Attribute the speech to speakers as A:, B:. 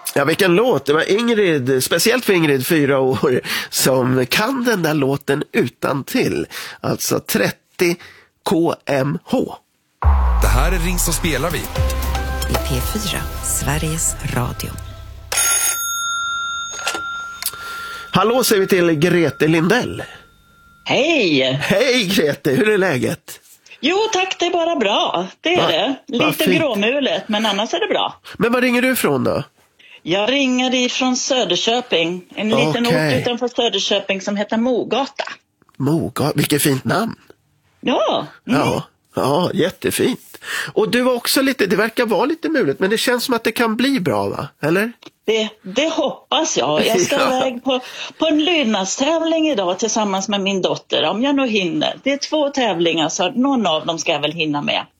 A: Ja, vilken låt. Det var Ingrid, speciellt för Ingrid, 4 år, som kan den där låten utan till. Alltså 30 kmh.
B: Det här är Ring så spelar vi.
C: I P4, Sveriges Radio.
A: Hallå säger vi till Grete Lindell.
D: Hej!
A: Hej Grete, hur är läget?
D: Jo tack, det är bara bra. Det är det. Lite
A: fint.
D: Gråmulet, men annars är det bra.
A: Men var ringer du ifrån då?
D: Jag ringer ifrån Söderköping. En liten ort utanför Söderköping som heter Mogata.
A: Mogata, vilket fint namn.
D: Ja.
A: Ja, jättefint. Och du var också lite, det verkar vara lite muligt, men det känns som att det kan bli bra, va? Eller?
D: Det hoppas jag. Jag ska iväg på en lydnadstävling idag tillsammans med min dotter, om jag nog hinner. Det är 2 tävlingar, så någon av dem ska jag väl hinna med.